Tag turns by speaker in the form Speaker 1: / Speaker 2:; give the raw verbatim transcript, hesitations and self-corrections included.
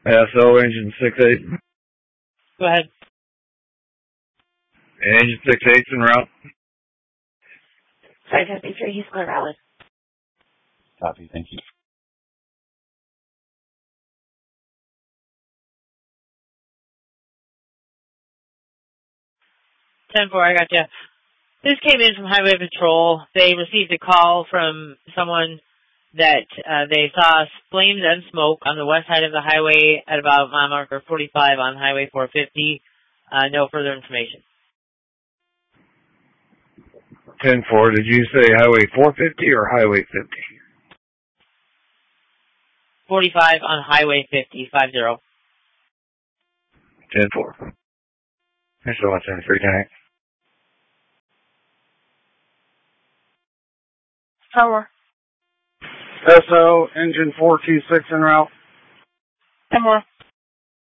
Speaker 1: S O engine six eight.
Speaker 2: Go ahead.
Speaker 1: Engine six eight's en route.
Speaker 3: five fifty-three, he's clear valid.
Speaker 4: Copy, thank you.
Speaker 2: ten four, I got you. This came in from Highway Patrol. They received a call from someone that uh, they saw flames and smoke on the west side of the highway at about mile marker forty-five on Highway four fifty. Uh, no further information.
Speaker 1: ten four, did you say Highway four fifty or Highway fifty?
Speaker 2: forty-five on Highway fifty, five zero.
Speaker 1: ten four. Thanks so much, three ten eight.
Speaker 3: Tower.
Speaker 5: S O engine four two six en route.
Speaker 3: ten more.